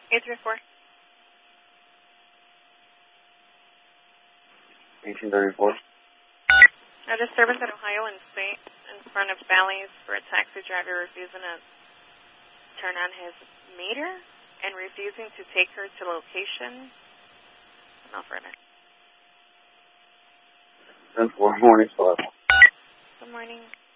834. 1834. A disturbance at Ohio and State in front of Bally's for a taxi driver refusing to turn on his meter and refusing to take her to location. No further. 10-4, morning, 5. Good morning.